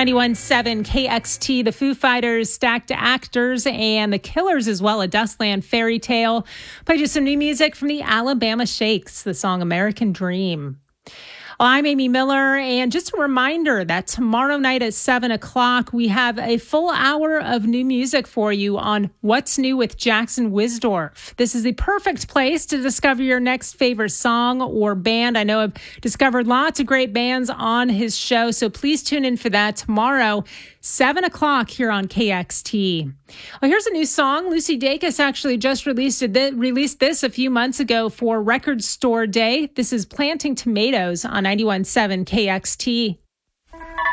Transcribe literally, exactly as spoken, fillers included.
ninety-one point seven K X T, the Foo Fighters, Stacked Actors, and the Killers as well, a Dustland Fairy Tale. Played you some new music from the Alabama Shakes, the song American Dream. Well, I'm Amy Miller, and just a reminder that tomorrow night at seven o'clock, we have a full hour of new music for you on What's New with Jackson Wisdorf. This is the perfect place to discover your next favorite song or band. I know I've discovered lots of great bands on his show, so please tune in for that tomorrow, seven o'clock here on K X T. Well, here's a new song. Lucy Dacus actually just released, it, released this a few months ago for Record Store Day. This is Planting Tomatoes on ninety-one point seven K X T.